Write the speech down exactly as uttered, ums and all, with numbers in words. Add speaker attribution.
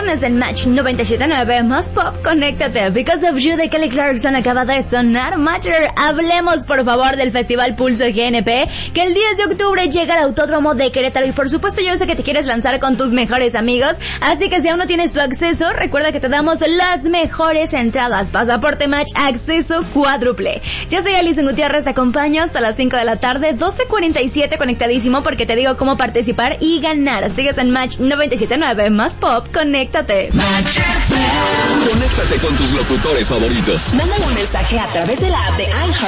Speaker 1: Sigues en Match noventa y siete punto nueve, más pop, conéctate. Because of You de Kelly Clarkson acaba de sonar. Matter. Hablemos por favor del Festival Pulso G N P, que el diez de octubre llega al Autódromo de Querétaro. Y por supuesto yo sé que te quieres lanzar con tus mejores amigos, así que si aún no tienes tu acceso, recuerda que te damos las mejores entradas. Pasaporte Match, acceso cuádruple. Yo soy Alison Gutiérrez, te acompaño hasta las cinco de la tarde, doce cuarenta y siete, conectadísimo, porque te digo cómo participar y ganar. Sigues en Match noventa y siete punto nueve, más pop, conéctate.
Speaker 2: Match. Conéctate con tus locutores favoritos.
Speaker 3: Mándale un mensaje a través de la app de iHeart